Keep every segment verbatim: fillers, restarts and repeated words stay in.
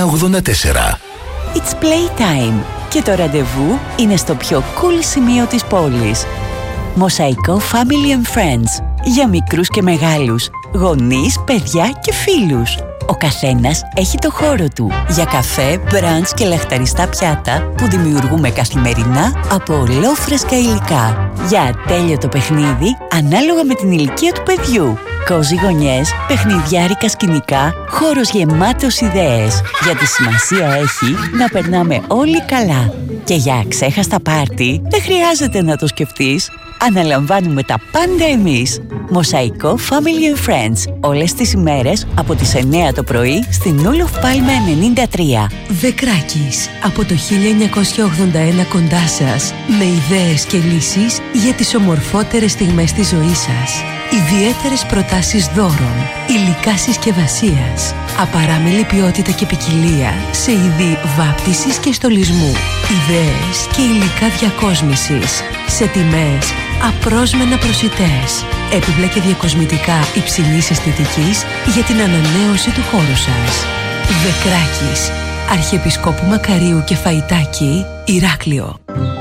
ογδόντα τέσσερα. It's playtime και το ραντεβού είναι στο πιο cool σημείο της πόλης. Μοσαϊκό Family and Friends. Για μικρούς και μεγάλους, γονείς, παιδιά και φίλους. Ο καθένας έχει το χώρο του για καφέ, μπραντς και λαχταριστά πιάτα που δημιουργούμε καθημερινά από ολόφρεσκα υλικά. Για ατέλειωτο παιχνίδι ανάλογα με την ηλικία του παιδιού. Κόζι γωνιές, παιχνιδιάρικα σκηνικά, χώρος γεμάτος ιδέες. Γιατί σημασία έχει να περνάμε όλοι καλά. Και για αξέχαστα πάρτι δεν χρειάζεται να το σκεφτείς. Αναλαμβάνουμε τα πάντα εμείς. Μοσαϊκό Family and Friends. Όλες τις ημέρες από τις εννιά το πρωί στην Ούλοφ Πάλμε ενενήντα τρία. Δεκράκης. Από το χίλια εννιακόσια ογδόντα ένα κοντά σας. Με ιδέες και λύσεις για τις ομορφότερες στιγμές της ζωής σας. Ιδιαίτερες προτάσεις δώρων. Υλικά συσκευασίας. Απαράμιλη ποιότητα και ποικιλία σε είδη βάπτισης και στολισμού. Ιδέες και υλικά διακόσμησης. Σε τιμές απρόσμενα προσιτές. Έπιπλα και διακοσμητικά υψηλής αισθητικής για την ανανέωση του χώρου σας. Δεκράκης. Αρχιεπισκόπου Μακαρίου και Φαϊτάκη, Ηράκλειο.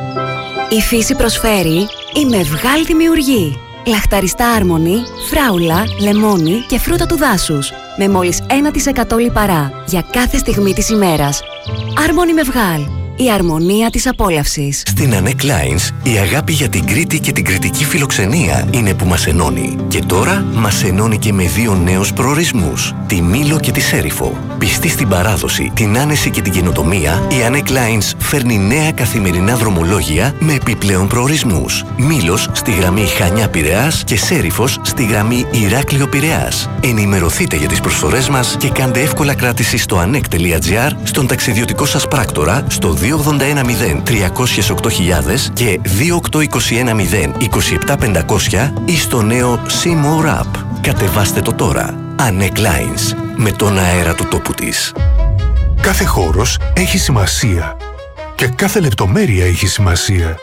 Η φύση προσφέρει η Μευγάλ Δημιουργεί. Λαχταριστά άρμονη, φράουλα, λεμόνι και φρούτα του δάσους. Με μόλις ένα τοις εκατό λιπαρά για κάθε στιγμή της ημέρας. Άρμονη Μευγάλ. Η αρμονία της απόλαυσης. Στην Ανέ Κλάινς, η αγάπη για την Κρήτη και την κρητική φιλοξενία είναι που μας ενώνει. Και τώρα μας ενώνει και με δύο νέους προορισμούς, τη Μήλο και τη Σέριφο. Πιστή στην παράδοση, την άνεση και την καινοτομία, η Ανέ Κλάινς φέρνει νέα καθημερινά δρομολόγια με επιπλέον προορισμούς. Μήλος στη γραμμή Χανιά-Πειραιάς και Σέριφος στη γραμμή Ηράκλειο-Πειραιάς. Ενημερωθείτε για τις προσφορές μας και κάντε εύκολα κράτηση στο ανεκ τελεία τζι άρ, στον ταξιδιωτικό σας πράκτορα, στο δύο ογδόντα ένα μηδέν τριακόσια οκτώ χιλιάδες και δύο οκτώ είκοσι ένα μηδέν είκοσι επτά πεντακόσια ή στο νέο See More App. Κατεβάστε το τώρα. Ανέ Κλάινς, με τον αέρα του τόπου της. Κάθε χώρος έχει σημασία και κάθε λεπτομέρεια έχει σημασία.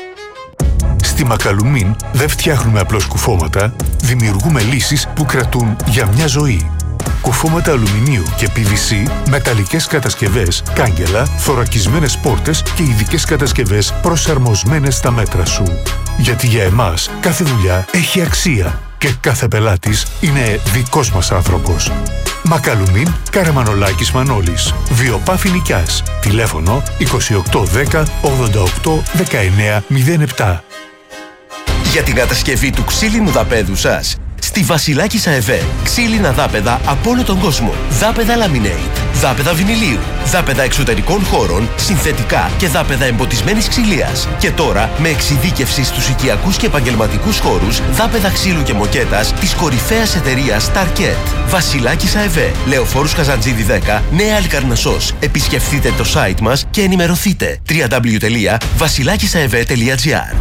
Στη Μακαλουμίν δεν φτιάχνουμε απλώς κουφώματα, δημιουργούμε λύσεις που κρατούν για μια ζωή. Κουφώματα αλουμινίου και πι βι σι, μεταλλικές κατασκευές, κάγκελα, θωρακισμένες πόρτες και ειδικές κατασκευές προσαρμοσμένες στα μέτρα σου. Γιατί για εμάς κάθε δουλειά έχει αξία και κάθε πελάτης είναι δικός μας άνθρωπος. Μακαλουμίν, Καραμανολάκης Μανώλης. Βιοπάφη Νικιάς. Τηλέφωνο είκοσι οκτώ δέκα ογδόντα οκτώ δεκαεννέα μηδέν επτά. Για την κατασκευή του ξύλινου δαπέδου σας, στη Βασιλάκης ΑΕΒ, ξύλινα δάπεδα από όλο τον κόσμο. Δάπεδα laminate, δάπεδα βινιλίου, δάπεδα εξωτερικών χώρων, συνθετικά και δάπεδα εμποτισμένης ξυλίας. Και τώρα με εξειδίκευση στους οικιακούς και επαγγελματικούς χώρους, δάπεδα ξύλου και μοκέτας της κορυφαίας εταιρείας Target. Βασιλάκης ΑΕΒ, Λεωφόρους Καζαντζίδη δέκα, Νέα Αλικαρνασσός. Επισκεφτείτε το site μας και ενημερωθείτε. double-u double-u double-u τελεία βασιλάκισαεβ τελεία τζι άρ.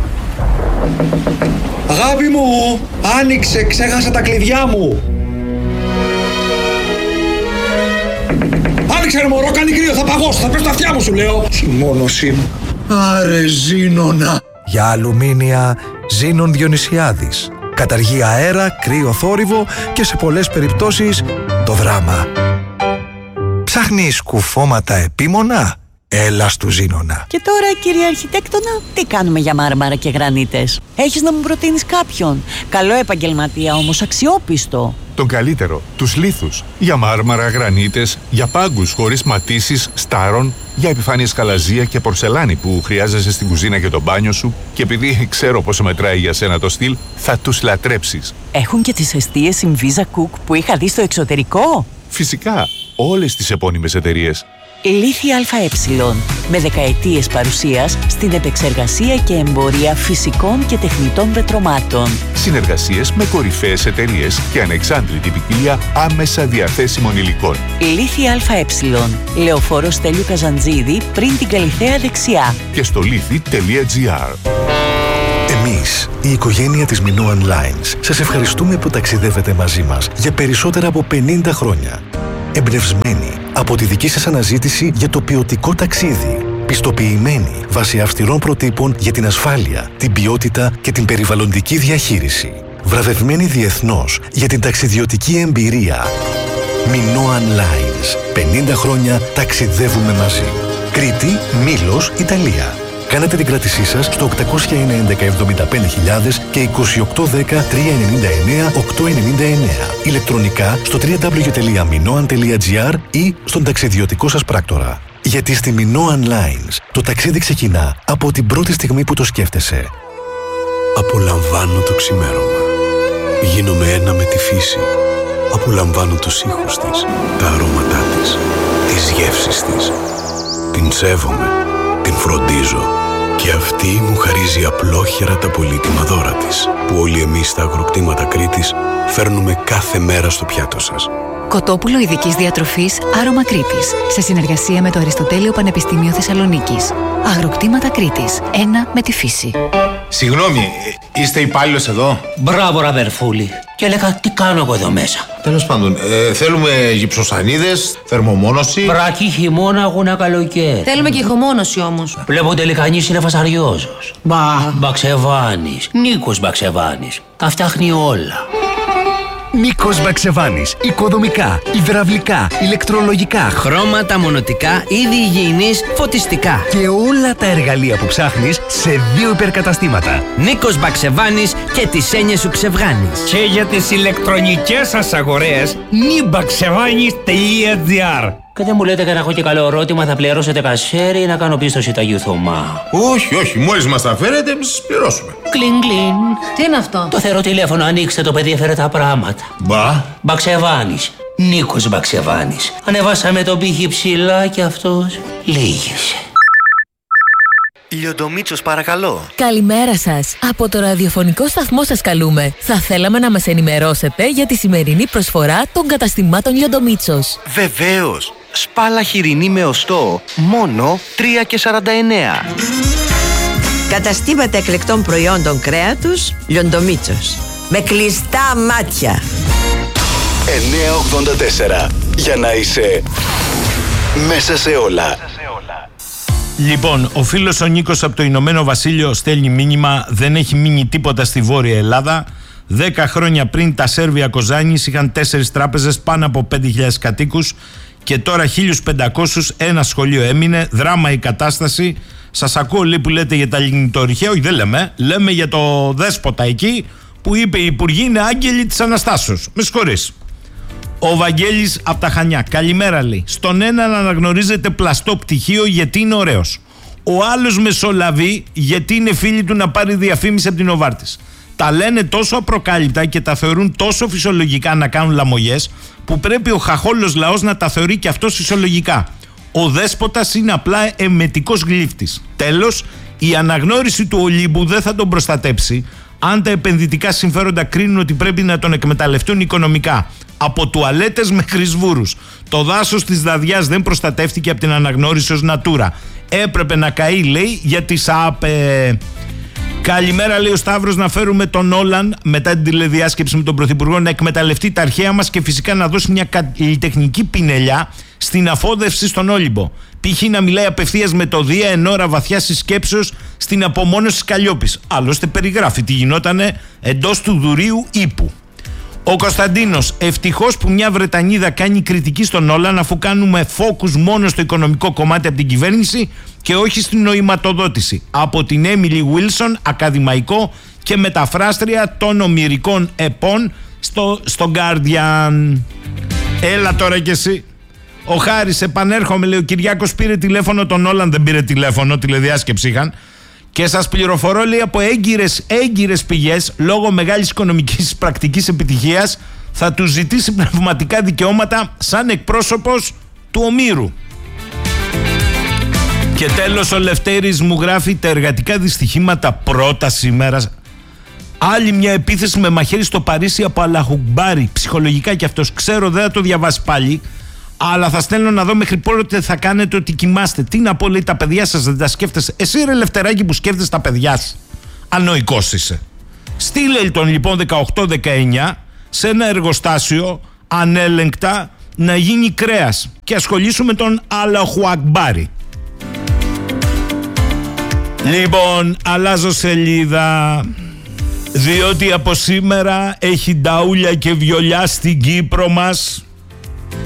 Αγάπη μου, άνοιξε, ξέχασα τα κλειδιά μου. Άνοιξε ρε μωρό, κάνει κρύο, θα παγώσω, θα πέσω τα αυτιά μου σου λέω. Συμμόνωσή μου. Άρε Ζήνονα. Για αλουμίνια, Ζήνων Διονυσιάδης. Καταργεί αέρα, κρύο θόρυβο και σε πολλές περιπτώσεις το δράμα. Ψάχνεις κουφώματα επίμονα? Έλα στου Ζήνονα. Και τώρα, κύριε Αρχιτέκτονα, τι κάνουμε για μάρμαρα και γρανίτες? Έχεις να μου προτείνεις κάποιον? Καλό επαγγελματία όμως, αξιόπιστο. Τον καλύτερο, τους λίθους. Για μάρμαρα, γρανίτες, για πάγκους χωρίς ματίσεις, στάρων, για επιφάνειες καλαζία και πορσελάνη που χρειάζεσαι στην κουζίνα και το μπάνιο σου. Και επειδή ξέρω πόσο μετράει για σένα το στυλ, θα τους λατρέψεις. Έχουν και τις εστίες Inviza Cook που είχα δει στο εξωτερικό. Φυσικά, όλες τις επώνυμες εταιρείες. Λίθη ΑΕ, με δεκαετίες παρουσίας στην επεξεργασία και εμπορία φυσικών και τεχνητών πετρωμάτων. Συνεργασίες με κορυφαίες εταιρείες και ανεξάντλητη ποικιλία άμεσα διαθέσιμων υλικών. Λίθη ΑΕ, Λεωφόρος Στέλιου Καζαντζίδη, πριν την Καλιθέα δεξιά. Και στο λίθη τελεία τζι άρ. Εμείς, η οικογένεια της Minoan Lines, σας ευχαριστούμε που ταξιδεύετε μαζί μας για περισσότερα από πενήντα χρόνια. Εμπνευσμένοι από τη δική σας αναζήτηση για το ποιοτικό ταξίδι. Πιστοποιημένοι βάσει αυστηρών προτύπων για την ασφάλεια, την ποιότητα και την περιβαλλοντική διαχείριση. Βραβευμένοι διεθνώς για την ταξιδιωτική εμπειρία. Minoan Lines. πενήντα χρόνια ταξιδεύουμε μαζί. Κρήτη, Μήλος, Ιταλία. Κάνετε την κράτησή σας στο οκτακόσια ενενήντα εβδομήντα πέντε χιλιάδες και είκοσι οκτώ δέκα τριακόσια ενενήντα εννέα οκτακόσια ενενήντα εννέα. Ηλεκτρονικά στο double-u double-u double-u τελεία minoan τελεία gr ή στον ταξιδιωτικό σας πράκτορα. Γιατί στη Minoan Lines το ταξίδι ξεκινά από την πρώτη στιγμή που το σκέφτεσαι. Απολαμβάνω το ξημέρωμα. Γίνομαι ένα με τη φύση. Απολαμβάνω τους ήχους της, τα αρώματά της, τις γεύσεις της. Την σέβομαι, την φροντίζω και αυτή μου χαρίζει απλόχερα τα πολύτιμα δώρα της, που όλοι εμείς στα αγροκτήματα Κρήτης φέρνουμε κάθε μέρα στο πιάτο σας. Κοτόπουλο ειδικής διατροφής Άρωμα Κρήτης, σε συνεργασία με το Αριστοτέλειο Πανεπιστήμιο Θεσσαλονίκης. Αγροκτήματα Κρήτης, ένα με τη φύση. Συγγνώμη, είστε υπάλληλος εδώ? Μπράβο, ραδερφούλη. Και έλεγα, τι κάνω εγώ εδώ μέσα. Τέλος πάντων, ε, θέλουμε γυψοσανίδες, θερμομόνωση. Βρακή χειμώνα, αγώνα καλοκαίρι. Θέλουμε και ηχομόνωση όμως. Βλέπω τελικά κανείς είναι φασαριόζος. Μπα. Μπαξεβάνης. Νίκος Μπαξεβάνης. Τα φτιάχνει όλα. Νίκος Μπαξεβάνης. Οικοδομικά, υδραυλικά, ηλεκτρολογικά, χρώματα, μονοτικά, είδη υγιεινής, φωτιστικά. Και όλα τα εργαλεία που ψάχνεις σε δύο υπερκαταστήματα. Νίκος Μπαξεβάνης και τις έννοιες σου ξεβγάνεις. Και για τις ηλεκτρονικές σας αγορές, νιμπαξεβάνης τελεία gr. Και δεν μου λέτε que να έχω και καλό ερώτημα, θα πληρώσετε κασέρι ή να κάνω πίστοση τα Θωμά? Όχι, όχι, μόλις μας τα φέρετε, εμείς σας πληρώσουμε. Κλιν, κλιν. Τι είναι αυτό? Το θεωρώ τηλέφωνο, ανοίξτε, το παιδί έφερε τα πράγματα. Μπα. Μπαξεβάνης. Νίκος Μπαξεβάνης. Ανεβάσαμε τον πύχη ψηλά και αυτός λύγησε. Λιοντομίτσος, παρακαλώ. Καλημέρα σας. Από το ραδιοφωνικό σταθμό σας καλούμε. Θα θέλαμε να μας ενημερώσετε για τη σημερινή προσφορά των καταστημάτων Λιοντομίτσος. Βεβαίως. Σπάλα χοιρινή με οστό, μόνο τρία και σαράντα εννέα. Καταστήματα εκλεκτών προϊόντων κρέατος Λιοντομίτσος. Με κλειστά μάτια. εννιακόσια ογδόντα τέσσερα. Για να είσαι μέσα σε όλα. Λοιπόν, ο φίλος ο Νίκος από το Ηνωμένο Βασίλειο στέλνει μήνυμα: δεν έχει μείνει τίποτα στη Βόρεια Ελλάδα. Δέκα χρόνια πριν τα Σέρβια Κοζάνης είχαν τέσσερις τράπεζες, πάνω από πέντε χιλιάδες κατοίκους και τώρα χίλιους πεντακόσιους, ένα σχολείο έμεινε. Δράμα η κατάσταση. Σας ακούω, λέει, που λέτε για τα λιγνητορυχαία. Όχι, δεν λέμε. Λέμε για το δέσποτα εκεί που είπε οι υπουργοί είναι άγγελοι της Αναστάσεως. Με συγχωρείς. Ο Βαγγέλης από τα Χανιά. Καλημέρα, λέει. Στον έναν αναγνωρίζεται πλαστό πτυχίο γιατί είναι ωραίος. Ο άλλος μεσολαβεί γιατί είναι φίλοι του να πάρει διαφήμιση από την Οβάρτης. Τα λένε τόσο απροκάλυπτα και τα θεωρούν τόσο φυσιολογικά να κάνουν λαμογιές που πρέπει ο χαχόλος λαός να τα θεωρεί και αυτός φυσιολογικά. Ο δέσποτας είναι απλά εμετικός γλύφτης. Τέλος, η αναγνώριση του Ολύμπου δεν θα τον προστατέψει αν τα επενδυτικά συμφέροντα κρίνουν ότι πρέπει να τον εκμεταλλευτούν οικονομικά. Από τουαλέτες μέχρι σβούρους. Το δάσος της Δαδιάς δεν προστατεύτηκε από την αναγνώριση ως Natura. Έπρεπε να καεί, λέει, για τις ΑΠΕ. Καλημέρα, λέει ο Σταύρος, να φέρουμε τον Όλαν μετά την τηλεδιάσκεψη με τον Πρωθυπουργό να εκμεταλλευτεί τα αρχαία μας και φυσικά να δώσει μια καλλιτεχνική πινελιά στην αφόδευση στον Όλυμπο. Π.χ. να μιλάει απευθείας με το Δία εν ώρα βαθιά συσκέψεως στην απομόνωση της Καλλιόπης. Άλλωστε περιγράφει τι γινότανε εντός του δουρίου ύπου. Ο Κωνσταντίνος, ευτυχώς που μια Βρετανίδα κάνει κριτική στον Όλαν, αφού κάνουμε focus μόνο στο οικονομικό κομμάτι από την κυβέρνηση και όχι στην νοηματοδότηση. Από την Έμιλι Βίλσον, ακαδημαϊκό και μεταφράστρια των ομηρικών επών στο, στο Guardian. Έλα τώρα κι εσύ. Ο Χάρης, επανέρχομαι, λέει, ο Κυριάκος πήρε τηλέφωνο, τον Όλαν δεν πήρε τηλέφωνο, τηλεδιάσκεψη είχαν. Και σας πληροφορώ, λέει, από έγκυρες, έγκυρες πηγές, λόγω μεγάλης οικονομικής πρακτικής επιτυχίας, θα του ζητήσει πνευματικά δικαιώματα σαν εκπρόσωπος του Ομήρου. Και τέλος, ο Λευτέρης μου γράφει: τα εργατικά δυστυχήματα πρώτα σήμερα. Άλλη μια επίθεση με μαχαίρι στο Παρίσι από Αλαχουμπάρι. Ψυχολογικά κι αυτός. Ξέρω, δεν θα το διαβάσει πάλι. Αλλά θα στέλνω να δω μέχρι πότε θα κάνετε ότι κοιμάστε. Τι να πω, λέει, τα παιδιά σας δεν τα σκέφτεσαι. Εσύ, ρε Λευτεράκη, που σκέφτεσαι τα παιδιά σου. Ανοϊκός είσαι. Στείλε τον λοιπόν δεκαοκτώ δεκαεννιά σε ένα εργοστάσιο ανέλεγκτα να γίνει κρέας και ασχολήσου με τον Αλαχουακμπάρι. Λοιπόν, αλλάζω σελίδα, διότι από σήμερα έχει νταούλια και βιολιά στην Κύπρο μας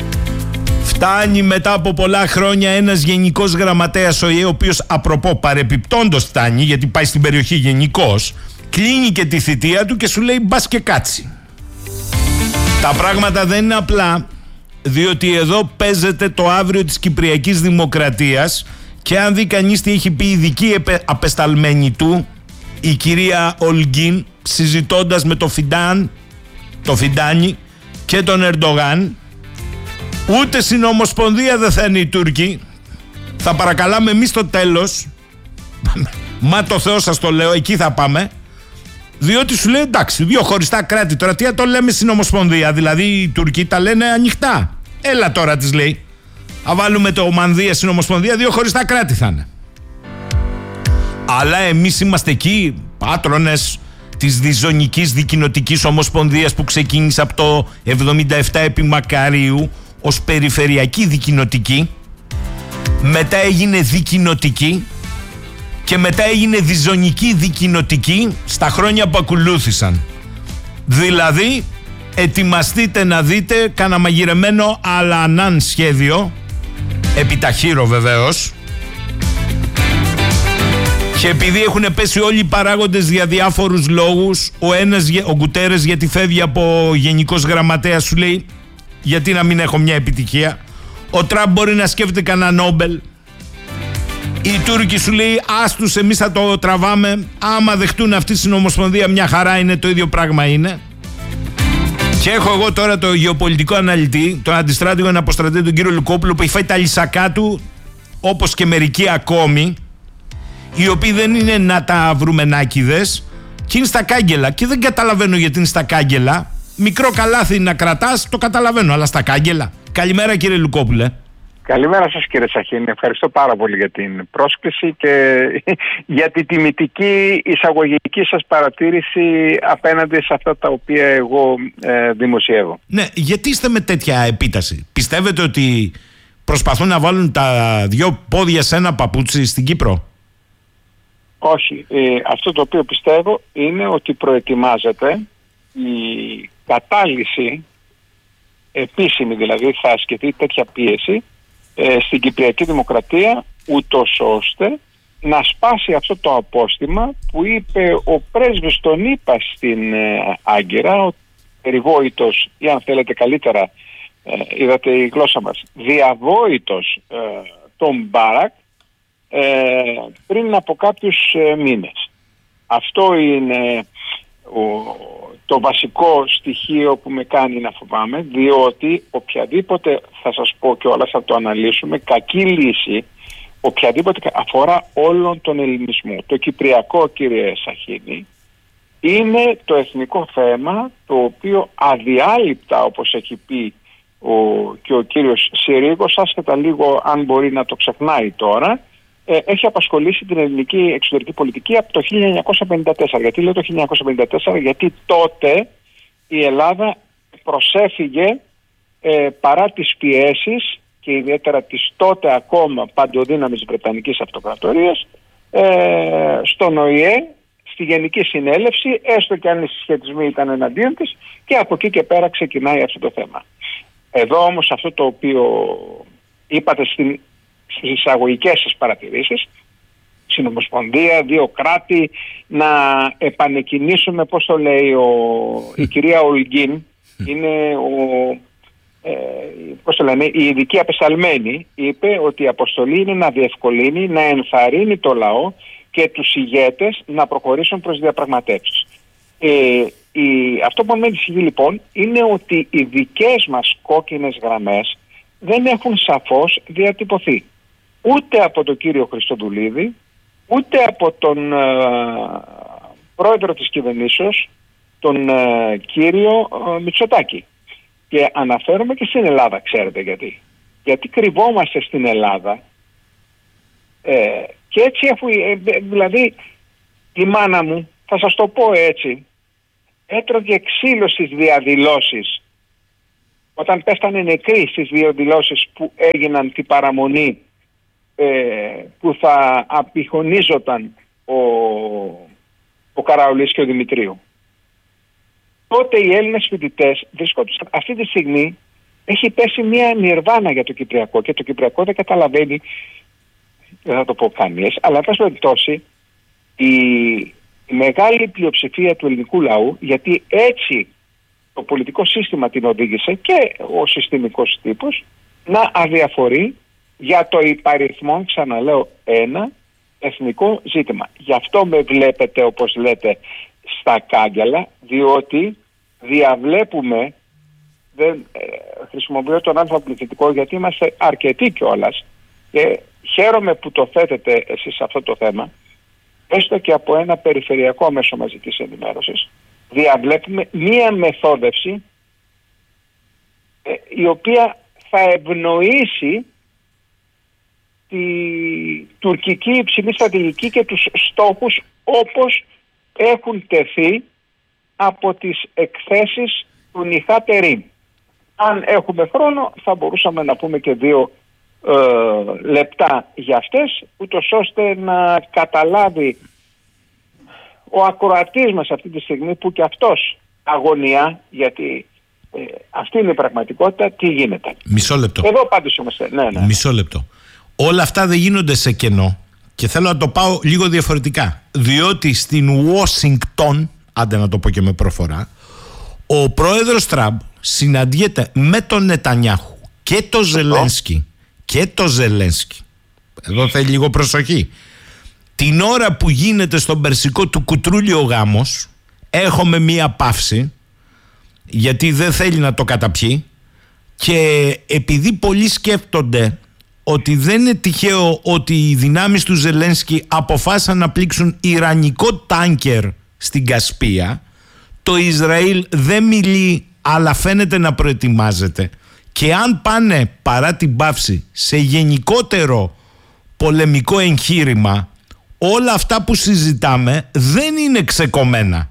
Φτάνει μετά από πολλά χρόνια ένας γενικός γραμματέας ΟΗΕ, ο οποίος απροπό παρεπιπτόντος φτάνει, γιατί πάει στην περιοχή γενικός, κλείνει και τη θητεία του και σου λέει μπας και κάτσει. Τα πράγματα δεν είναι απλά, διότι εδώ παίζεται το αύριο της Κυπριακής Δημοκρατίας και αν δει κανείς τι έχει πει η ειδική απεσταλμένη του, η κυρία Ολγκίν, συζητώντας με το Φιντάν, το Φιντάνι και τον Ερντογάν, ούτε στην Ομοσπονδία δεν θα είναι οι Τούρκοι. Θα παρακαλάμε εμείς στο τέλος, μα το Θεό σας το λέω, εκεί θα πάμε. Διότι σου λέει εντάξει, δύο χωριστά κράτη. Τώρα τι το λέμε στην Ομοσπονδία, δηλαδή οι Τουρκοί τα λένε ανοιχτά. Έλα τώρα, της λέει. Αν βάλουμε το Ομανδία στην Ομοσπονδία, δύο χωριστά κράτη θα είναι. Αλλά εμείς είμαστε εκεί, πάτρονες της διζωνικής δικοινοτικής ομοσπονδίας που ξεκίνησε από το εβδομήντα επτά επί Μακαρίου ως περιφερειακή δικοινοτική, μετά έγινε δικοινοτική και μετά έγινε διζωνική δικοινοτική στα χρόνια που ακολούθησαν. Δηλαδή, ετοιμαστείτε να δείτε κανένα μαγειρεμένο αλανάν σχέδιο, επιταχύρω βεβαίως, και επειδή έχουν πέσει όλοι οι παράγοντες για διάφορους λόγους, ο ένας, ο Γκουτέρες γιατί φεύγει από γενικός γραμματέας, σου λέει γιατί να μην έχω μια επιτυχία. Ο Τραμπ μπορεί να σκέφτεται κανένα Νόμπελ. Οι Τούρκοι σου λέει άστους, εμείς θα το τραβάμε. Άμα δεχτούν αυτή στην Ομοσπονδία μια χαρά είναι, το ίδιο πράγμα είναι. Και έχω εγώ τώρα το γεωπολιτικό αναλυτή, τον αντιστράτηγο αποστρατή, τον κύριο Λουκόπουλο, που έχει φάει τα λυσακά του, όπως και μερικοί ακόμη, οι οποίοι δεν είναι να τα βρουμενάκηδες και είναι στα κάγκελα. Και δεν καταλαβαίνω γιατί είναι στα κάγκελα. Μικρό καλάθι να κρατάς, το καταλαβαίνω, αλλά στα κάγκελα. Καλημέρα κύριε Λουκόπουλε. Καλημέρα σας κύριε Σαχίνη. Ευχαριστώ πάρα πολύ για την πρόσκληση και για την τιμητική εισαγωγική σας παρατήρηση απέναντι σε αυτά τα οποία εγώ ε, δημοσιεύω. Ναι, γιατί είστε με τέτοια επίταση? Πιστεύετε ότι προσπαθούν να βάλουν τα δυο πόδια σε ένα παπούτσι στην Κύπρο? Όχι. Ε, αυτό το οποίο πιστεύω είναι ότι προετοιμάζεται η κατάλυση επίσημη, δηλαδή θα ασκηθεί τέτοια πίεση ε, στην Κυπριακή Δημοκρατία, ούτως ώστε να σπάσει αυτό το απόστημα που είπε ο πρέσβης των ΗΠΑ στην ε, Άγκυρα, ο περιβόητος, ή αν θέλετε καλύτερα, ε, είδατε η γλώσσα μας, διαβόητος ε, τον Μπάρακ ε, πριν από κάποιους ε, μήνες. Αυτό είναι ο, το βασικό στοιχείο που με κάνει να φοβάμαι, διότι οποιαδήποτε, θα σας πω και όλα θα το αναλύσουμε, κακή λύση, οποιαδήποτε αφορά όλον τον ελληνισμό. Το κυπριακό, κύριε Σαχίνη, είναι το εθνικό θέμα, το οποίο αδιάλειπτα, όπως έχει πει ο, και ο κύριος Συρίγος, άσχετα λίγο αν μπορεί να το ξεχνάει τώρα, ε, έχει απασχολήσει την ελληνική εξωτερική πολιτική από το χίλια εννιακόσια πενήντα τέσσερα. Γιατί λέω το χίλια εννιακόσια πενήντα τέσσερα? Γιατί τότε η Ελλάδα προσέφυγε ε, παρά τις πιέσεις και ιδιαίτερα της τότε ακόμα παντοδύναμης Βρετανικής Αυτοκρατορίας ε, στον ΟΗΕ, στη Γενική Συνέλευση, έστω και αν οι συσχετισμοί ήταν εναντίον της, και από εκεί και πέρα ξεκινάει αυτό το θέμα. Εδώ όμως αυτό το οποίο είπατε στην, στις εισαγωγικές σας παρατηρήσεις, στην Ομοσπονδία, δύο κράτη, να επανεκκινήσουμε, πώς το λέει ο, η κυρία Ολγκίν, είναι ο, ε, πώς το λένε, η ειδική απεσταλμένη, είπε ότι η αποστολή είναι να διευκολύνει, να ενθαρρύνει το λαό και τους ηγέτες να προχωρήσουν προς διαπραγματεύσεις. Ε, η, αυτό που με ανησυχεί λοιπόν είναι ότι οι δικές μας κόκκινες γραμμές δεν έχουν σαφώς διατυπωθεί ούτε από τον κύριο Χριστοδουλίδη, ούτε από τον ε, πρόεδρο της κυβερνήσεως, τον ε, κύριο ε, Μητσοτάκη. Και αναφέρομαι και στην Ελλάδα, ξέρετε γιατί. Γιατί κρυβόμαστε στην Ελλάδα ε, και έτσι, αφού, ε, δηλαδή η μάνα μου, θα σας το πω έτσι, έτρωγε ξύλο στις διαδηλώσεις όταν πέφτανε νεκροί στις διαδηλώσεις που έγιναν την παραμονή ε, που θα απειχωνίζονταν ο, ο Καραολής και ο Δημητρίου. Τότε οι Έλληνες φοιτητές βρισκόντουσαν αυτή τη στιγμή έχει πέσει μια νιρβάνα για το Κυπριακό και το Κυπριακό δεν καταλαβαίνει, δεν θα το πω κανείς, αλλά εν πάση περιπτώσει η, η μεγάλη πλειοψηφία του ελληνικού λαού, γιατί έτσι το πολιτικό σύστημα την οδήγησε και ο συστημικός τύπος, να αδιαφορεί για το υπαριθμόν, ξαναλέω, ένα εθνικό ζήτημα. Γι' αυτό με βλέπετε, όπως λέτε, στα κάγκελα, διότι διαβλέπουμε, δεν ε, χρησιμοποιώ τον αλφαπληθυντικό γιατί είμαστε αρκετοί κιόλας και χαίρομαι που το θέτετε εσείς αυτό το θέμα, έστω και από ένα περιφερειακό μέσο μαζικής ενημέρωσης, διαβλέπουμε μία μεθόδευση ε, η οποία θα ευνοήσει τη τουρκική υψηλή στρατηγική και τους στόχους όπως έχουν τεθεί από τις εκθέσεις του Νιχάτ Ερίμ. Αν έχουμε χρόνο θα μπορούσαμε να πούμε και δύο ε, λεπτά για αυτές, ούτως ώστε να καταλάβει ο ακροατής μας αυτή τη στιγμή, που και αυτός αγωνιά, γιατί ε, αυτή είναι η πραγματικότητα, τι γίνεται. Μισό λεπτό. Εδώ πάντως είμαστε. Ναι, ναι. Μισό λεπτό. Όλα αυτά δεν γίνονται σε κενό και θέλω να το πάω λίγο διαφορετικά. Διότι στην Ουάσιγκτον, άντε να το πω και με προφορά, ο πρόεδρος Τραμπ συναντιέται με τον Νετανιάχου και τον Ζελένσκι και τον Ζελένσκι. Εδώ θέλει λίγο προσοχή. Την ώρα που γίνεται στον περσικό του κουτρούλι ο γάμος, έχουμε μία παύση, γιατί δεν θέλει να το καταπιεί, και επειδή πολλοί σκέφτονται ότι δεν είναι τυχαίο ότι οι δυνάμεις του Ζελένσκι αποφάσισαν να πλήξουν ιρανικό τάνκερ στην Κασπία, το Ισραήλ δεν μιλεί, αλλά φαίνεται να προετοιμάζεται. Και αν πάνε παρά την παύση σε γενικότερο πολεμικό εγχείρημα, όλα αυτά που συζητάμε δεν είναι ξεκομμένα.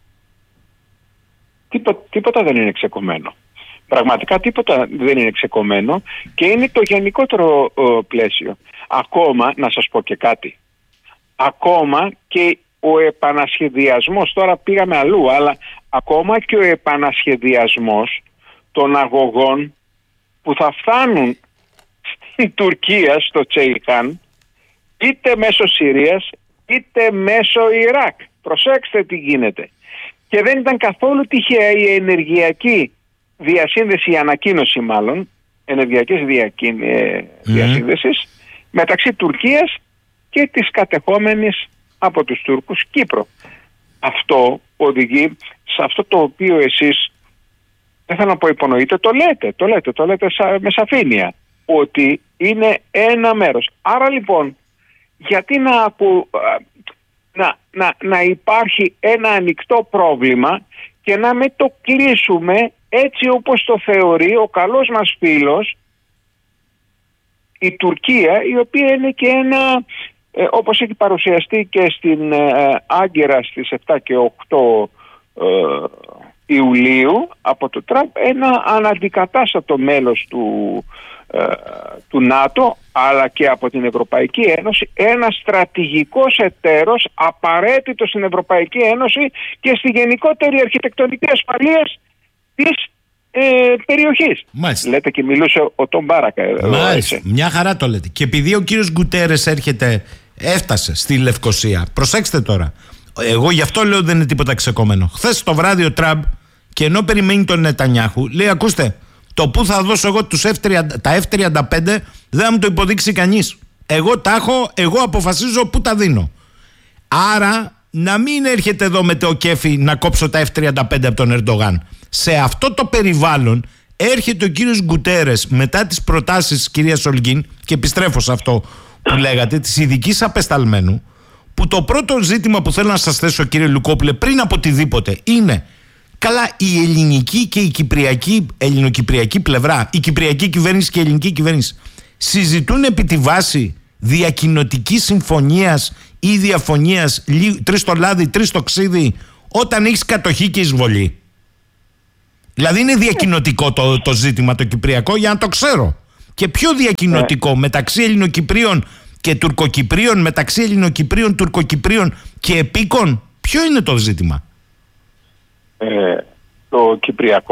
Τίποτα, τίποτα δεν είναι ξεκομμένο. Πραγματικά τίποτα δεν είναι ξεκομμένο και είναι το γενικότερο ο, πλαίσιο. Ακόμα, να σας πω και κάτι, ακόμα και ο επανασχεδιασμός, τώρα πήγαμε αλλού, αλλά ακόμα και ο επανασχεδιασμός των αγωγών που θα φτάνουν στην Τουρκία, στο Τσέιχαν, είτε μέσω Συρίας είτε μέσω Ιράκ. Προσέξτε τι γίνεται. Και δεν ήταν καθόλου τυχαία η ενεργειακή διασύνδεση, η ανακοίνωση μάλλον, ενεργειακής διακι... mm. διασύνδεσης μεταξύ Τουρκίας και της κατεχόμενης από τους Τούρκους Κύπρο. Αυτό οδηγεί σε αυτό το οποίο εσείς, δεν θέλω να πω υπονοείτε, το λέτε, το λέτε, το λέτε σα... με σαφήνεια, ότι είναι ένα μέρος. Άρα λοιπόν, γιατί να, ακου... να, να, να υπάρχει ένα ανοιχτό πρόβλημα και να μην το κλείσουμε έτσι όπως το θεωρεί ο καλός μας φίλος η Τουρκία, η οποία είναι και ένα, ε, όπως έχει παρουσιαστεί και στην ε, Άγκυρα στις επτά και οκτώ ε, Ιουλίου από το Τραμπ, ένα αναντικατάστατο μέλος του, ε, του ΝΑΤΟ, αλλά και από την Ευρωπαϊκή Ένωση, ένα στρατηγικός εταίρος απαραίτητο στην Ευρωπαϊκή Ένωση και στη γενικότερη αρχιτεκτονική ασφαλείας της ε, περιοχής. Μάλιστα. Λέτε και μιλούσε ο Τον Μπάρακα. Μάλιστα. Μια χαρά το λέτε. Και επειδή ο κύριος Γκουτέρες έρχεται, έφτασε στη Λευκοσία, προσέξτε τώρα, εγώ γι' αυτό λέω δεν είναι τίποτα ξεκομμένο. Χθες το βράδυ ο Τραμπ, και ενώ περιμένει τον Νετανιάχου, λέει: ακούστε, το που θα δώσω εγώ τους εφ τριάντα, τα εφ τριάντα πέντε δεν θα μου το υποδείξει κανείς. Εγώ τα έχω, εγώ αποφασίζω που τα δίνω. Άρα να μην έρχεται εδώ με το κέφι να κόψω τα εφ τριάντα πέντε από τον Ερντογάν. Σε αυτό το περιβάλλον έρχεται ο κύριος Γκουτέρες μετά τις προτάσεις της κυρίας Ολγκίν, και επιστρέφω σε αυτό που λέγατε, της ειδικής απεσταλμένου, που το πρώτο ζήτημα που θέλω να σας θέσω, κύριε Λουκόπουλε, πριν από οτιδήποτε, είναι καλά η ελληνική και η κυπριακή, ελληνοκυπριακή πλευρά, η κυπριακή κυβέρνηση και η ελληνική κυβέρνηση συζητούν επί τη βάση διακοινοτικής συμφωνίας ή διαφωνίας, τρεις το λάδι, τρεις το ξύδι, όταν έχεις κατοχή και εισβολή. Δηλαδή είναι διακοινοτικό το, το ζήτημα το κυπριακό, για να το ξέρω. Και πιο διακοινοτικό μεταξύ Ελληνοκυπρίων και Τουρκοκυπρίων, μεταξύ Ελληνοκυπρίων, Τουρκοκυπρίων και επίκων, ποιο είναι το ζήτημα? Ε, το κυπριακό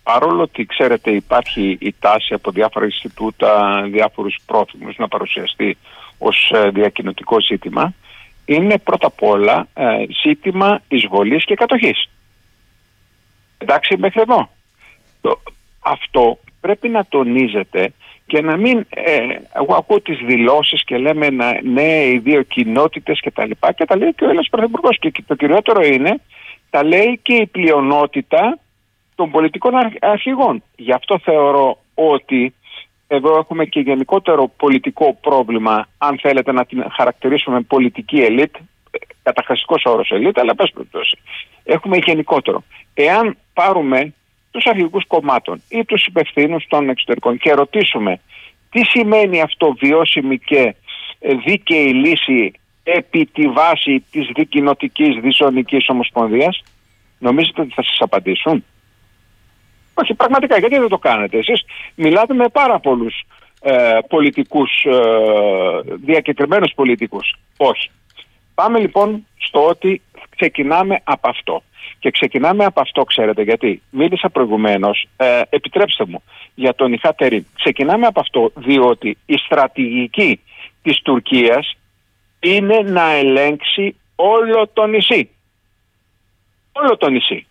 παρόλο ότι ξέρετε υπάρχει η τάση από διάφορα Ινστιτούτα, διάφορους πρόθυμους να παρουσιαστεί ως διακοινωτικό ζήτημα, είναι πρώτα απ' όλα ε, ζήτημα εισβολής και κατοχής. Εντάξει, μέχρι εδώ. Το, αυτό πρέπει να τονίζεται και να μην, ε, εγώ ακούω τις δηλώσεις και λέμε να, ναι, οι δύο κοινότητες και τα λοιπά, και τα λέει και ο Έλληνας Πρωθυπουργός, και το κυριότερο είναι, τα λέει και η πλειονότητα των πολιτικών αρχηγών. Γι' αυτό θεωρώ ότι εδώ έχουμε και γενικότερο πολιτικό πρόβλημα, αν θέλετε να την χαρακτηρίσουμε πολιτική ελίτ, καταχρηστικός όρος ελίτ, αλλά πες περιπτώσει. Έχουμε γενικότερο. Εάν πάρουμε τους αρχηγούς κομμάτων ή τους υπευθύνους των εξωτερικών και ρωτήσουμε τι σημαίνει αυτό βιώσιμη και δίκαιη λύση επί τη βάση της δικοινοτικής διζωνικής ομοσπονδίας, νομίζετε ότι θα σας απαντήσουν? Όχι, πραγματικά, γιατί δεν το κάνετε? Εσείς μιλάτε με πάρα πολλούς ε, πολιτικούς, ε, διακεκριμένους πολιτικούς. Όχι. Πάμε λοιπόν στο ότι ξεκινάμε από αυτό. Και ξεκινάμε από αυτό, ξέρετε γιατί. Μίλησα προηγουμένως, ε, επιτρέψτε μου, για τον Ιχάτ Ερίμ. Ξεκινάμε από αυτό διότι η στρατηγική της Τουρκίας είναι να ελέγξει όλο το νησί. Όλο το νησί.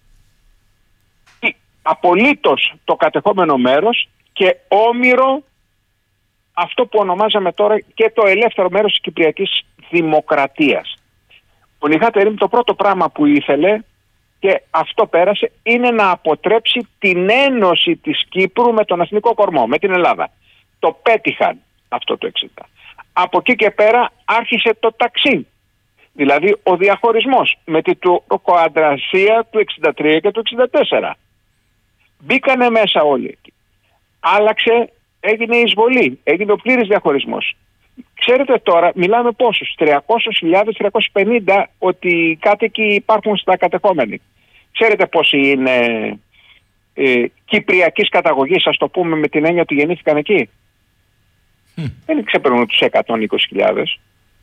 Απολύτως το κατεχόμενο μέρος και όμηρο αυτό που ονομάζαμε τώρα και το ελεύθερο μέρος της Κυπριακής Δημοκρατίας. Ο Ιχάτ Ερίμ το πρώτο πράγμα που ήθελε, και αυτό πέρασε, είναι να αποτρέψει την ένωση της Κύπρου με τον εθνικό κορμό, με την Ελλάδα. Το πέτυχαν αυτό το εξήντα. Από εκεί και πέρα άρχισε το ταξί. Δηλαδή ο διαχωρισμός με την τουρκοαντρασία του εξήντα τρία και του εξήντα τέσσερα. Μπήκανε μέσα όλοι εκεί. Άλλαξε, έγινε η εισβολή, έγινε ο πλήρης διαχωρισμός. Ξέρετε τώρα, μιλάμε πόσους, τριακόσιες χιλιάδες, τριακόσιες πενήντα ότι οι κάτοικοι υπάρχουν στα κατεχόμενη. Ξέρετε πόσοι είναι ε, κυπριακής καταγωγής, ας το πούμε, με την έννοια ότι γεννήθηκαν εκεί? Mm. Δεν ξεπερνούν τους εκατόν είκοσι χιλιάδες.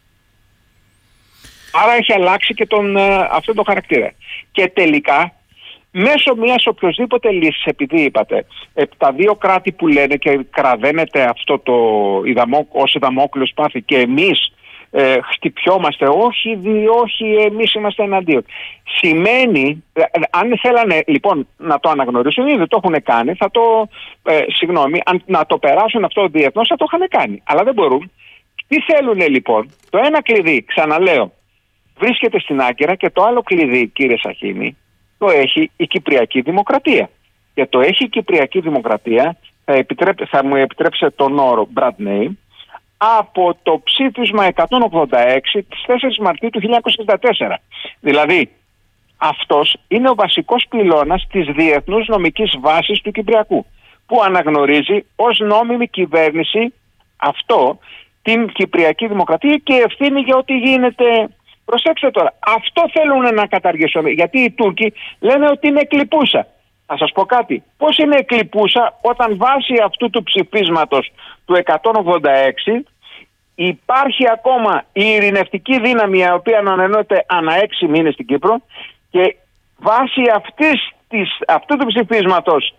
Άρα έχει αλλάξει και τον, ε, αυτόν τον χαρακτήρα. Και τελικά, μέσω μιας οποιοσδήποτε λύσης, επειδή είπατε, ε, τα δύο κράτη που λένε και κραδένεται αυτό το δαμό, ως Δαμόκλειος πάθη και εμείς ε, χτυπιόμαστε, όχι, δι, όχι εμείς είμαστε εναντίον. Σημαίνει, ε, αν θέλανε λοιπόν να το αναγνωρίσουν, ήδη το έχουν κάνει, θα το, ε, συγγνώμη, αν, να το περάσουν αυτό διεθνώς θα το είχαν κάνει, αλλά δεν μπορούν. Τι θέλουν λοιπόν? Το ένα κλειδί, ξαναλέω, βρίσκεται στην Άγκυρα και το άλλο κλειδί, κύριε Σαχίνη, το έχει η Κυπριακή Δημοκρατία. Και το έχει η Κυπριακή Δημοκρατία, θα, επιτρέπ, θα μου επιτρέψετε τον όρο brand name, από το ψήφισμα εκατόν ογδόντα έξι της τέσσερις Μαρτίου του χίλια εννιακόσια εξήντα τέσσερα. Δηλαδή, αυτός είναι ο βασικός πυλώνας της διεθνούς νομικής βάσης του Κυπριακού, που αναγνωρίζει ως νόμιμη κυβέρνηση αυτό, την Κυπριακή Δημοκρατία, και ευθύνη για ό,τι γίνεται. Προσέξτε τώρα, αυτό θέλουν να καταργήσουν, γιατί οι Τούρκοι λένε ότι είναι εκλειπούσα. Θα σας πω κάτι, πώς είναι εκλειπούσα όταν βάσει αυτού του ψηφίσματος του εκατόν ογδόντα έξι υπάρχει ακόμα η ειρηνευτική δύναμη, η οποία ανανεώνεται ανά έξι μήνες στην Κύπρο, και βάσει αυτής της, αυτού του ψηφίσματος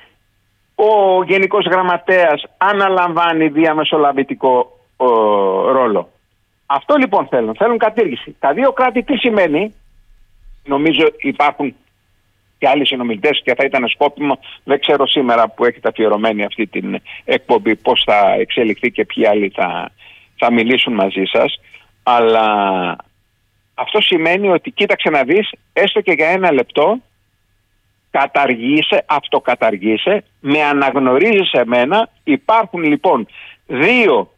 ο Γενικός Γραμματέας αναλαμβάνει διαμεσολαβητικό ο, ρόλο. Αυτό λοιπόν θέλουν. Θέλουν κατήργηση. Τα δύο κράτη τι σημαίνει? Νομίζω υπάρχουν και άλλοι συνομιλητές και θα ήταν σκόπιμο, δεν ξέρω σήμερα που έχετε αφιερωμένη αυτή την εκπομπή πώς θα εξελιχθεί και ποιοι άλλοι θα, θα μιλήσουν μαζί σας, αλλά αυτό σημαίνει ότι κοίταξε να δεις, έστω και για ένα λεπτό καταργήσε, αυτοκαταργήσε, με αναγνωρίζεις εμένα. Υπάρχουν λοιπόν δύο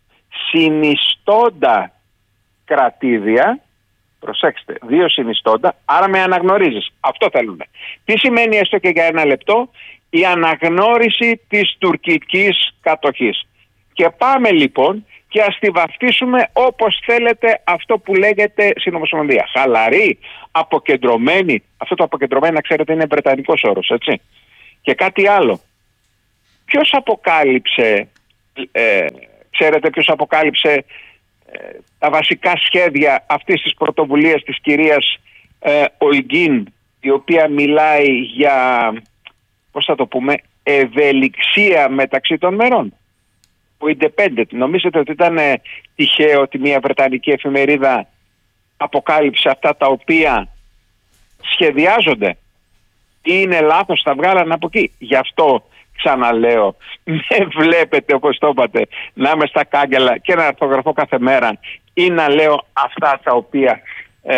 συνιστώντα κρατήδια, προσέξτε, δύο συνιστώντα, άρα με αναγνωρίζεις. Αυτό θέλουμε. Τι σημαίνει έστω και για ένα λεπτό? Η αναγνώριση της τουρκικής κατοχής. Και πάμε λοιπόν και ας τη βαφτίσουμε όπως θέλετε αυτό που λέγεται συνομοσπονδία. Χαλαρή, αποκεντρωμένη. Αυτό το αποκεντρωμένη, να ξέρετε, είναι βρετανικός όρος, έτσι. Και κάτι άλλο. Ποιος αποκάλυψε... Ε, Ξέρετε ποιος αποκάλυψε ε, τα βασικά σχέδια αυτής της πρωτοβουλίας της κυρίας ε, Οϊγκίν, η οποία μιλάει για πώς θα το πούμε, ευελιξία μεταξύ των μερών. Ο Independent, νομίζετε ότι ήταν ε, τυχαίο ότι μια βρετανική εφημερίδα αποκάλυψε αυτά τα οποία σχεδιάζονται ή είναι λάθος, τα βγάλανε από εκεί? Γι' αυτό ξαναλέω, με βλέπετε όπως το είπατε να είμαι στα κάγκελα και να αρθογραφώ κάθε μέρα ή να λέω αυτά τα οποία ε,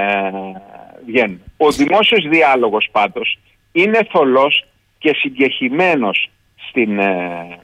βγαίνουν. Ο δημόσιος διάλογος πάντως είναι θολός και συγκεχημένος στην, ε,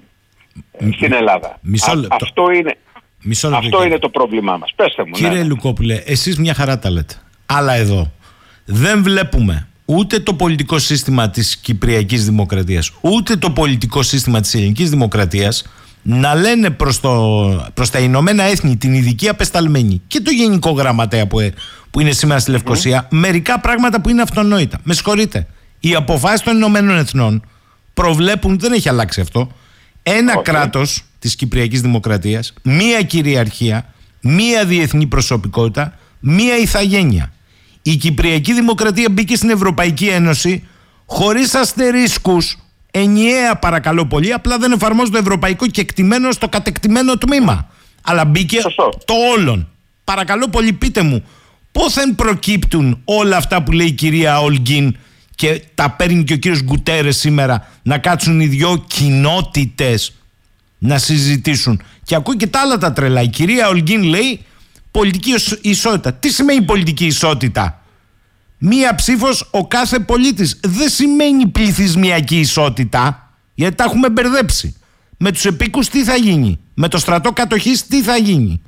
στην Ελλάδα. Μισό λεπτό. Α, αυτό είναι, Μισό λεπτό, αυτό είναι το πρόβλημά μας. Πέστε μου. Κύριε ναι. Λουκόπουλε, εσείς μια χαρά τα λέτε. Αλλά εδώ δεν βλέπουμε ούτε το πολιτικό σύστημα της Κυπριακής Δημοκρατίας, ούτε το πολιτικό σύστημα της Ελληνικής Δημοκρατίας να λένε προς, το, προς τα Ηνωμένα Έθνη, την ειδική απεσταλμένη και το Γενικό Γραμματέα που, που είναι σήμερα στη Λευκοσία, mm. μερικά πράγματα που είναι αυτονόητα. Με συγχωρείτε. Οι αποφάσεις των Ηνωμένων Εθνών προβλέπουν, δεν έχει αλλάξει αυτό, ένα okay. κράτος της Κυπριακής Δημοκρατίας, μία κυριαρχία, μία διεθνή προσωπικότητα, μία ηθαγένεια. Η Κυπριακή Δημοκρατία μπήκε στην Ευρωπαϊκή Ένωση χωρίς αστερίσκους, ενιαία παρακαλώ πολύ, απλά δεν εφαρμόζει το ευρωπαϊκό κεκτημένο στο κατεκτημένο τμήμα. Αλλά μπήκε Σωστό. το όλον. Παρακαλώ πολύ, πείτε μου, πώς δεν προκύπτουν όλα αυτά που λέει η κυρία Ολγκίν και τα παίρνει και ο κύριος Γκουτέρες σήμερα, να κάτσουν οι δυο κοινότητες να συζητήσουν? Και ακούει και τα άλλα τα τρελά. Η κυρία Ολγκίν λέει πολιτική ισότητα. Τι σημαίνει πολιτική ισότητα? Μία ψήφος ο κάθε πολίτης. Δεν σημαίνει πληθυσμιακή ισότητα, γιατί τα έχουμε μπερδέψει. Με τους επίκους τι θα γίνει? Με το στρατό κατοχής τι θα γίνει?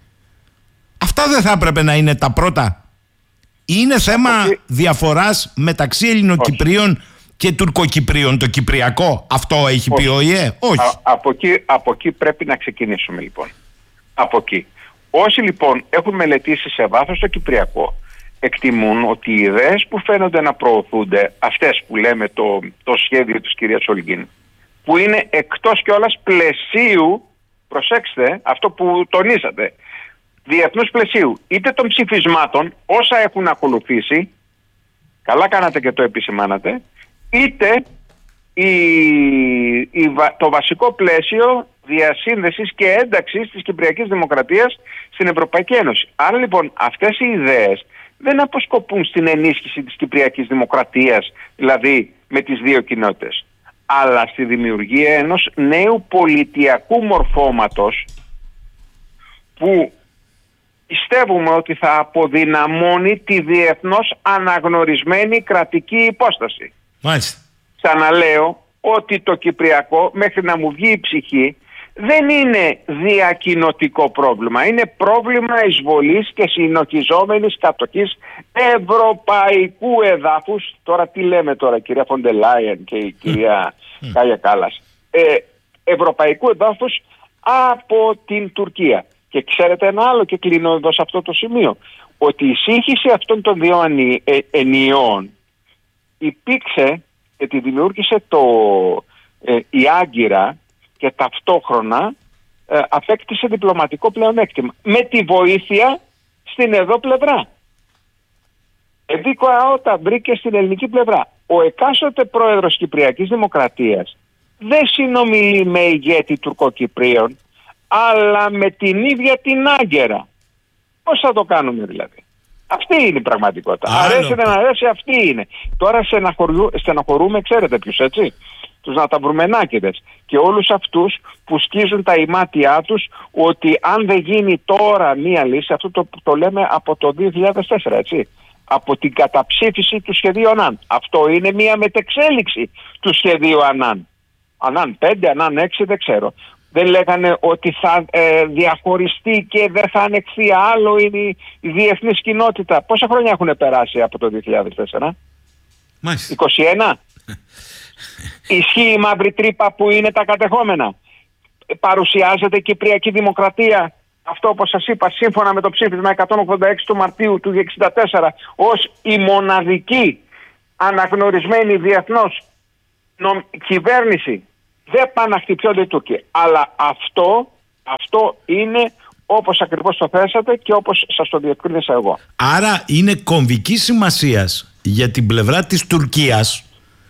Αυτά δεν θα έπρεπε να είναι τα πρώτα? Είναι θέμα okay. διαφοράς μεταξύ Ελληνοκυπρίων και Τουρκοκυπρίων το Κυπριακό? Αυτό έχει Όχι. πει ο ΙΕ? Όχι. Α, από, εκεί, από εκεί πρέπει να ξεκινήσουμε λοιπόν. Από εκεί. Όσοι λοιπόν έχουν μελετήσει σε βάθος το Κυπριακό εκτιμούν ότι οι ιδέες που φαίνονται να προωθούνται, αυτές που λέμε το, το σχέδιο της κυρίας Ολγκίν, που είναι εκτός κιόλας πλαισίου, προσέξτε αυτό που τονίσατε, διεθνούς πλαισίου, είτε των ψηφισμάτων όσα έχουν ακολουθήσει, καλά κάνατε και το επισημάνατε, είτε η, η, το βασικό πλαίσιο διασύνδεσης και ένταξης της Κυπριακής Δημοκρατίας στην Ευρωπαϊκή Ένωση. Άρα λοιπόν αυτές οι ιδέες δεν αποσκοπούν στην ενίσχυση της Κυπριακής Δημοκρατίας, δηλαδή με τις δύο κοινότητες, αλλά στη δημιουργία ενός νέου πολιτιακού μορφώματος που πιστεύουμε ότι θα αποδυναμώνει τη διεθνώς αναγνωρισμένη κρατική υπόσταση. Μάλιστα. Ξαναλέω ότι το Κυπριακό, μέχρι να μου βγει η ψυχή, δεν είναι διακοινοτικό πρόβλημα. Είναι πρόβλημα εισβολής και συνοχιζόμενης κατοχής ευρωπαϊκού εδάφους. Τώρα τι λέμε τώρα, κυρία Φοντελάιεν και η κυρία mm. Κάλια Κάλλας. Ε, ευρωπαϊκού εδάφους από την Τουρκία. Και ξέρετε ένα άλλο, και κλείνω εδώ σε αυτό το σημείο, ότι η σύγχυση αυτών των δύο ενιών υπήρξε και τη δημιούργησε το, ε, η Άγκυρα, και ταυτόχρονα ε, απέκτησε διπλωματικό πλεονέκτημα με τη βοήθεια στην εδώ πλευρά. Εδίκο αότα βρήκε στην ελληνική πλευρά. Ο εκάστοτε πρόεδρος Κυπριακής Δημοκρατίας δεν συνομιλεί με ηγέτη Τουρκοκυπρίων, αλλά με την ίδια την Άγκυρα. Πώς θα το κάνουμε δηλαδή? Αυτή είναι η πραγματικότητα. Άλλο. Αρέσει δεν αρέσει, αυτή είναι. Τώρα στεναχωρούμε, ξέρετε ποιους, έτσι? Τους Ναταβρουμενάκηδες και όλους αυτούς που σκίζουν τα ημάτια τους ότι αν δεν γίνει τώρα μία λύση, αυτό το, το λέμε από το δύο χιλιάδες τέσσερα, έτσι, από την καταψήφιση του σχεδίου Ανάν. Αυτό είναι μία μετεξέλιξη του σχεδίου Ανάν. Ανάν πέντε, Ανάν έξι, δεν ξέρω. Δεν λέγανε ότι θα ε, διαχωριστεί και δεν θα ανεχθεί άλλο η, η διεθνής κοινότητα? Πόσα χρόνια έχουν περάσει από το δύο χιλιάδες τέσσερα? Μάλιστα. είκοσι ένα. Ισχύει η μαύρη τρύπα που είναι τα κατεχόμενα? Παρουσιάζεται η Κυπριακή Δημοκρατία, αυτό όπως σας είπα, σύμφωνα με το ψήφισμα εκατόν ογδόντα έξι του Μαρτίου του εξήντα τέσσερα, ως η μοναδική αναγνωρισμένη διεθνώς νομ... κυβέρνηση? Δεν πάνε να χτυπιόνται οι Τούρκοι. Αλλά αυτό, αυτό είναι όπως ακριβώς το θέσατε και όπως σας το διευκρίνησα εγώ. Άρα είναι κομβική σημασίας για την πλευρά της Τουρκίας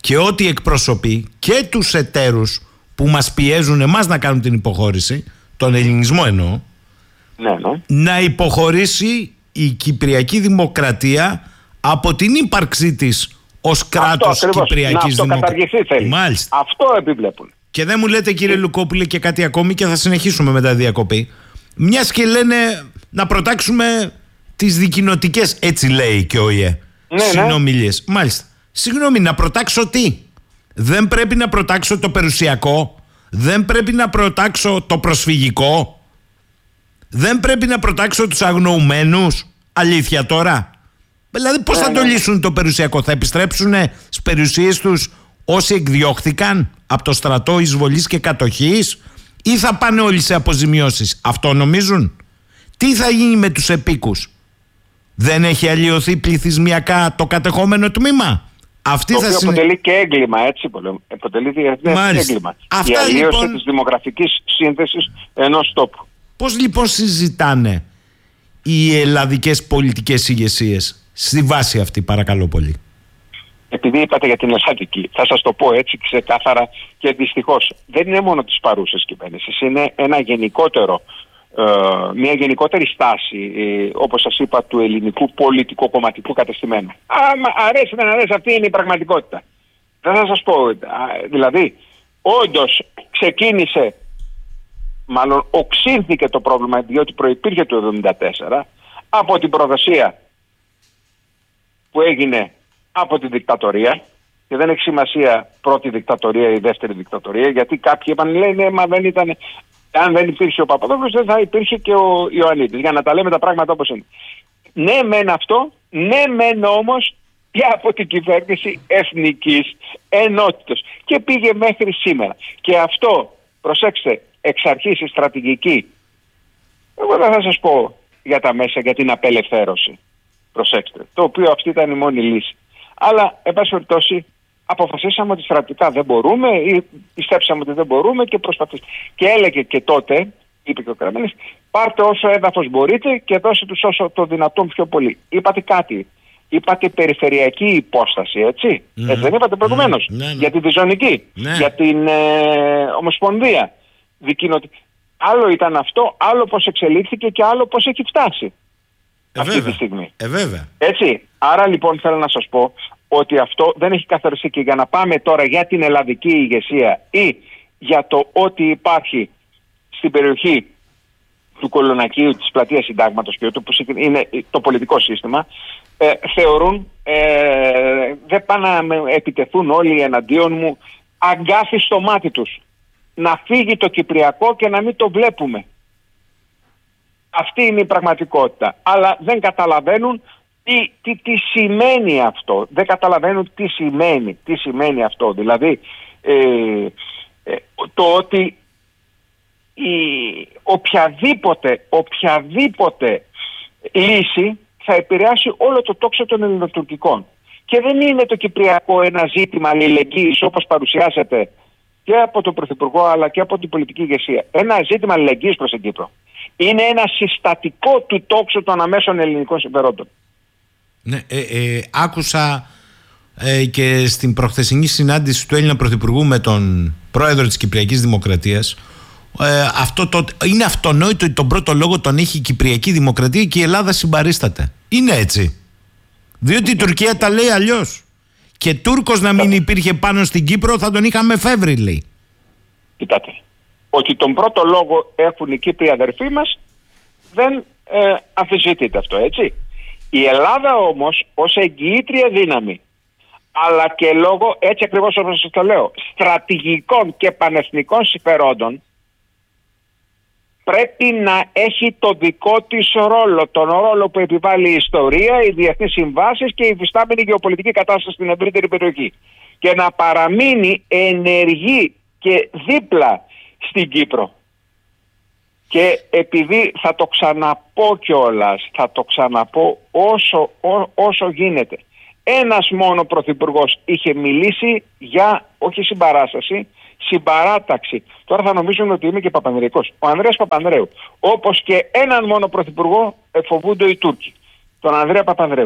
και ό,τι εκπροσωπεί και τους εταίρους που μας πιέζουν εμάς να κάνουν την υποχώρηση, τον ελληνισμό εννοώ, ναι, ναι. να υποχωρήσει η Κυπριακή Δημοκρατία από την ύπαρξή της ως κράτος Κυπριακής Δημοκρατίας. Μάλιστα. Αυτό επιβλέπουν. Και δεν μου λέτε, κύριε Λουκόπουλε, και κάτι ακόμη, και θα συνεχίσουμε μετά τη διακοπή. Μιας και λένε να προτάξουμε τις δικοινοτικές, έτσι λέει και ο ΙΕ, ναι, συνομιλίες. Ναι. Μάλιστα. Συγγνώμη, να προτάξω τι? Δεν πρέπει να προτάξω το περιουσιακό? Δεν πρέπει να προτάξω το προσφυγικό? Δεν πρέπει να προτάξω τους αγνοουμένους? Αλήθεια τώρα? Δηλαδή πώς θα το λύσουν το περιουσιακό? Θα επιστρέψουν στις περιουσίες τους όσοι εκδιώχθηκαν από το στρατό εισβολής και κατοχής, ή θα πάνε όλοι σε αποζημιώσεις? Αυτό νομίζουν? Τι θα γίνει με τους επίκους? Δεν έχει αλλοιωθεί πληθυσμιακά το κατεχόμενο τμήμα? Αυτή το θα οποίο συνε... αποτελεί και έγκλημα, έτσι, αποτελεί διεθνές έγκλημα. Αυτά, η αλλίωση λοιπόν... της δημογραφικής σύνθεσης ενός τόπου. Πώς λοιπόν συζητάνε οι ελλαδικές πολιτικές ηγεσίες στη βάση αυτή, παρακαλώ πολύ? Επειδή είπατε για την Ελλάδικη, θα σας το πω έτσι ξεκάθαρα και δυστυχώς. Δεν είναι μόνο της παρούσας κυβέρνησης, είναι ένα γενικότερο, ε, μια γενικότερη στάση, ε, όπως σας είπα, του ελληνικού πολιτικο-κομματικού κατεστημένου. Άμα αρέσει δεν αρέσει, αυτή είναι η πραγματικότητα. Δεν θα σας πω, δηλαδή, όντως ξεκίνησε, μάλλον οξύνθηκε το πρόβλημα, διότι προϋπήρχε το εβδομήντα τέσσερα, από την προδοσία που έγινε από τη δικτατορία, και δεν έχει σημασία πρώτη δικτατορία ή δεύτερη δικτατορία, γιατί κάποιοι είπαν, λέει, ναι, μα δεν ήταν, αν δεν υπήρχε ο Παπαδόπουλος δεν θα υπήρχε και ο Ιωαννίδης, για να τα λέμε τα πράγματα όπως είναι. Ναι μεν αυτό, ναι μεν όμως και από την κυβέρνηση εθνικής ενότητας, και πήγε μέχρι σήμερα. Και αυτό, προσέξτε, εξ αρχής η στρατηγική, εγώ δεν θα σας πω για τα μέσα, για την απελευθέρωση, προσέξτε, το οποίο αυτή ήταν η μόνη λύση. Αλλά, εν πάση περιπτώσει, αποφασίσαμε ότι στρατιωτικά δεν μπορούμε, ή πιστέψαμε ότι δεν μπορούμε και προσπαθήσαμε. Και έλεγε και τότε, είπε και ο Καραμανλής, πάρτε όσο έδαφος μπορείτε και δώστε τους όσο το δυνατόν πιο πολύ. Είπατε κάτι. Είπατε περιφερειακή υπόσταση, έτσι. Mm-hmm. Έτσι δεν είπατε προηγουμένως? Mm-hmm. Για τη διζωνική, mm-hmm. για την ε, Ομοσπονδία. Δικοινωτη... Άλλο ήταν αυτό, άλλο πώς εξελίχθηκε και άλλο πώς έχει φτάσει. Ε, αυτή βέβαια. τη στιγμή. Ε, βέβαια. Έτσι. Άρα λοιπόν θέλω να σας πω ότι αυτό δεν έχει καθοριστεί, και για να πάμε τώρα για την ελλαδική ηγεσία ή για το ότι υπάρχει στην περιοχή του Κολονακίου, της πλατείας Συντάγματος και που είναι το πολιτικό σύστημα, ε, θεωρούν ε, δεν πάνε να με επιτεθούν όλοι εναντίον μου, αγκάθι στο μάτι τους. Να φύγει το Κυπριακό και να μην το βλέπουμε. Αυτή είναι η πραγματικότητα. Αλλά δεν καταλαβαίνουν τι, τι, τι σημαίνει αυτό. Δεν καταλαβαίνουν τι σημαίνει, τι σημαίνει αυτό. Δηλαδή ε, ε, το ότι η, οποιαδήποτε, οποιαδήποτε λύση θα επηρεάσει όλο το τόξο των ελληνοτουρκικών. Και δεν είναι το Κυπριακό ένα ζήτημα αλληλεγγύης όπως παρουσιάζεται και από τον Πρωθυπουργό αλλά και από την πολιτική ηγεσία. Ένα ζήτημα αλληλεγγύης προς την Κύπρο. Είναι ένα συστατικό του τόξου των αμέσων ελληνικών συμφερόντων. Ναι, ε, ε, άκουσα ε, και στην προχθεσινή συνάντηση του Έλληνα Πρωθυπουργού με τον πρόεδρο της Κυπριακής Δημοκρατίας, ε, αυτό το, είναι αυτονόητο ότι τον πρώτο λόγο τον έχει η Κυπριακή Δημοκρατία και η Ελλάδα συμπαρίσταται. Είναι έτσι. Διότι η Τουρκία τα λέει αλλιώς. Και Τούρκος να μην υπήρχε πάνω στην Κύπρο θα τον είχαμε φεύρει, λέει. Κοιτάτε, ότι τον πρώτο λόγο έχουν οι Κύπροι αδερφοί μας δεν ε, αμφισβητείται αυτό, έτσι. Η Ελλάδα όμως ως εγγυήτρια δύναμη, αλλά και λόγω, έτσι ακριβώς όπως σας το λέω, στρατηγικών και πανεθνικών συμφερόντων, πρέπει να έχει το δικό της ρόλο, τον ρόλο που επιβάλλει η ιστορία, οι διεθνείς συμβάσεις και η υφιστάμενη γεωπολιτική κατάσταση στην ευρύτερη περιοχή, και να παραμείνει ενεργή και δίπλα στην Κύπρο. Και επειδή θα το ξαναπώ κιόλας, θα το ξαναπώ όσο, ό, όσο γίνεται, ένας μόνο πρωθυπουργός είχε μιλήσει για, όχι συμπαράσταση, συμπαράταξη. Τώρα θα νομίζουν ότι είμαι και Παπανδρεϊκός. Ο Ανδρέας Παπανδρέου. Όπως και έναν μόνο πρωθυπουργό φοβούνται οι Τούρκοι. Τον Ανδρέα Παπανδρέου.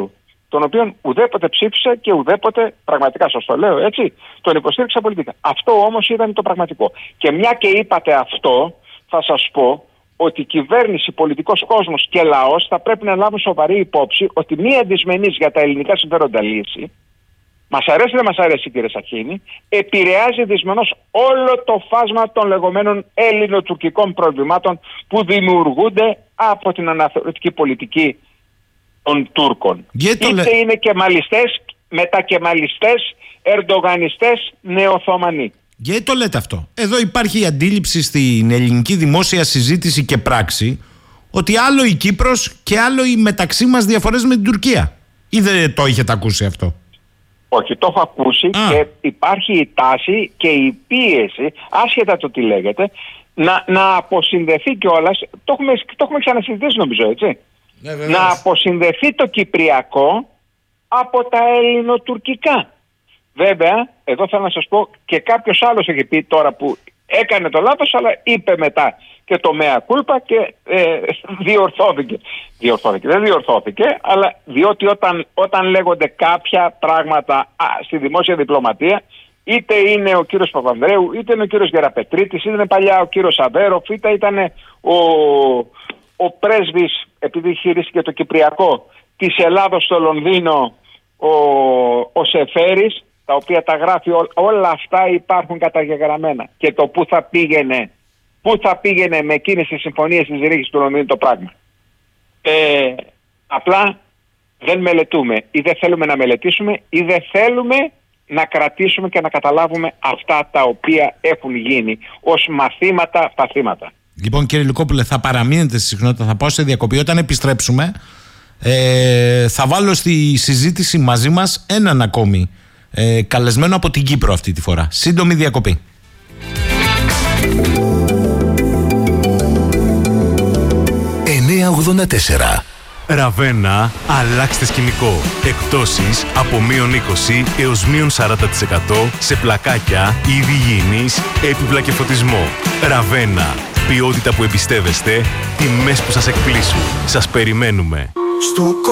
τον οποίον ουδέποτε ψήφισε και ουδέποτε, πραγματικά σας το λέω έτσι, τον υποστήριξε πολιτικά. Αυτό όμως ήταν το πραγματικό. Και μια και είπατε αυτό, θα σας πω ότι η κυβέρνηση, πολιτικός κόσμος και λαός θα πρέπει να λάβουν σοβαρή υπόψη ότι μία δυσμενής για τα ελληνικά συμφέροντα λύση, μας αρέσει δεν μας αρέσει κύριε Σαχίνη, επηρεάζει δυσμενώς όλο το φάσμα των λεγόμενων ελληνοτουρκικών προβλημάτων που δημιουργούνται από την αναθεωρητική πολιτική των Τούρκων. Είτε λέ... είναι κεμαλιστές, μετακεμαλιστές, ερντογανιστές, νεοοθωμανοί. Γιατί το λέτε αυτό? Εδώ υπάρχει η αντίληψη στην ελληνική δημόσια συζήτηση και πράξη ότι άλλο η Κύπρος και άλλο οι μεταξύ μας διαφορές με την Τουρκία. Ή δεν το έχετε ακούσει αυτό? Όχι, το έχω ακούσει. Α. Και υπάρχει η τάση και η πίεση, άσχετα το τι λέγεται, να, να αποσυνδεθεί κιόλας. Το έχουμε, το έχουμε ξανασυζητήσει νομίζω, έτσι. Ναι, να αποσυνδεθεί το κυπριακό από τα ελληνοτουρκικά. Βέβαια, εδώ θέλω να σας πω και κάποιος άλλος έχει πει τώρα που έκανε το λάθος, αλλά είπε μετά και το μέα κούλπα και ε, διορθώθηκε. Διορθώθηκε, δεν διορθώθηκε, αλλά διότι όταν, όταν λέγονται κάποια πράγματα α, στη δημόσια διπλωματία, είτε είναι ο κύριος Παπανδρέου, είτε είναι ο κύριος Γεραπετρίτης, είτε είναι παλιά ο κύριος Αβέροφ, είτε ήταν ο, ο πρέσβης, επειδή χειρίστηκε το Κυπριακό, της Ελλάδος στο Λονδίνο, ο, ο Σεφέρης, τα οποία τα γράφει ό, όλα αυτά υπάρχουν καταγεγραμμένα. Και το πού θα πήγαινε, πού θα πήγαινε με εκείνες τις συμφωνίες της ρήξης του Λονδίνου το πράγμα. Ε, απλά δεν μελετούμε ή δεν θέλουμε να μελετήσουμε ή δεν θέλουμε να κρατήσουμε και να καταλάβουμε αυτά τα οποία έχουν γίνει ως μαθήματα παθήματα. Λοιπόν κύριε Λουκόπουλε, θα παραμείνετε στη συχνότητα, θα πάω σε διακοπή. Όταν επιστρέψουμε ε, θα βάλω στη συζήτηση μαζί μας έναν ακόμη ε, καλεσμένο από την Κύπρο αυτή τη φορά. Σύντομη διακοπή. εννιακόσια ογδόντα τέσσερα. Ραβένα, αλλάξτε σκηνικό. Εκπτώσεις από μείον είκοσι έως μείον σαράντα τοις εκατό σε πλακάκια, είδη υγιεινής, έπιπλα και φωτισμό. Ραβένα, ποιότητα που εμπιστεύεστε, τιμές που σας εκπλήσουν. Σας περιμένουμε. Στο